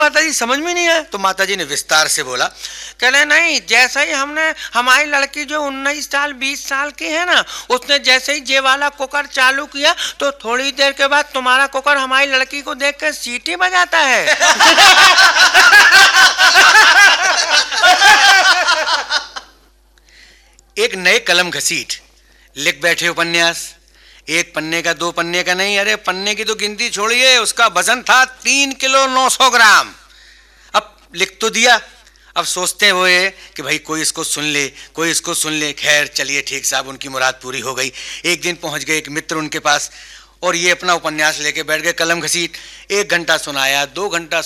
माता जी समझ में नहीं आया। तो माता जी ने विस्तार से बोला, कहले नहीं, जैसे ही हमने हमारी लड़की जो 19 साल 20 साल की है ना, उसने जैसे ही ये वाला कुकर चालू किया तो थोड़ी देर के बाद तुम्हारा कुकर हमारी लड़की को देख कर सीटी बजाता है। एक नए कलम घसीट लिख बैठे उपन्यास। एक पन्ने का, 2 पन्ने का नहीं, अरे पन्ने की तो गिनती छोड़िए, उसका वजन था 3 किलो 900 ग्राम। अब लिख तो दिया, अब सोचते हुए कि भाई कोई इसको सुन ले, कोई इसको सुन ले। खैर चलिए ठीक साहब, उनकी मुराद पूरी हो गई। एक दिन पहुंच गए एक मित्र उनके पास और ये अपना उपन्यास लेके बैठ गए कलम घसीट। 1 घंटा सुनाया, 2 घंटा